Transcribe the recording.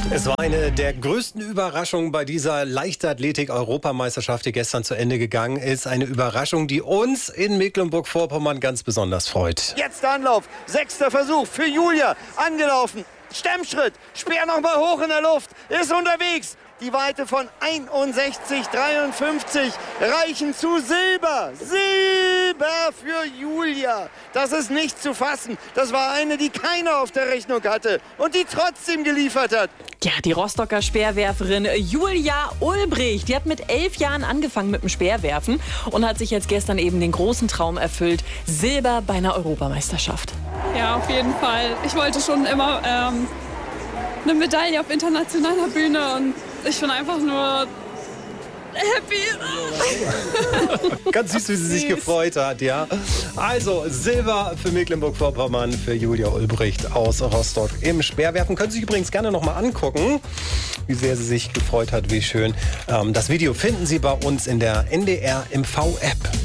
Es war eine der größten Überraschungen bei dieser Leichtathletik-Europameisterschaft, die gestern zu Ende gegangen ist. Eine Überraschung, die uns in Mecklenburg-Vorpommern ganz besonders freut. Jetzt der Anlauf, 6. Versuch für Julia, angelaufen, Stemmschritt, Speer nochmal hoch in der Luft, ist unterwegs. Die Weite von 61,53 reichen zu Silber. Silber für Julia. Das ist nicht zu fassen. Das war eine, die keiner auf der Rechnung hatte und die trotzdem geliefert hat. Ja, die Rostocker Speerwerferin Julia Ulbricht, die hat mit 11 Jahren angefangen mit dem Speerwerfen und hat sich jetzt gestern eben den großen Traum erfüllt, Silber bei einer Europameisterschaft. Ja, auf jeden Fall. Ich wollte schon immer eine Medaille auf internationaler Bühne und ich bin einfach nur happy. Ganz süß, wie sie sich gefreut hat, ja. Also, Silber für Mecklenburg-Vorpommern, für Julia Ulbricht aus Rostock im Speerwerfen. Können Sie sich übrigens gerne noch mal angucken, wie sehr sie sich gefreut hat, wie schön. Das Video finden Sie bei uns in der NDR MV-App.